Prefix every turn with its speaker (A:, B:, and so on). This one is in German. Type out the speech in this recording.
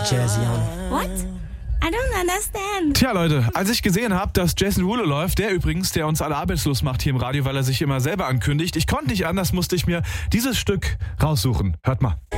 A: Jersey on.
B: What? I don't understand.
C: Tja, Leute, als ich gesehen habe, dass Jason Derulo läuft, der uns alle arbeitslos macht hier im Radio, weil er sich immer selber ankündigt, ich konnte nicht anders, musste ich mir dieses Stück raussuchen. Hört mal.